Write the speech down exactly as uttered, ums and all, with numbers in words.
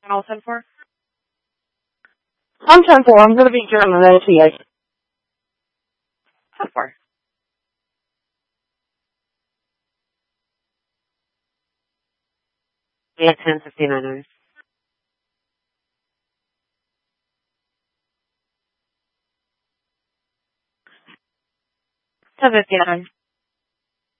All ten four? I'm ten four. I'm going to be here in an A T A. ten four. Yeah, ten fifty-nine. ten fifty-nine.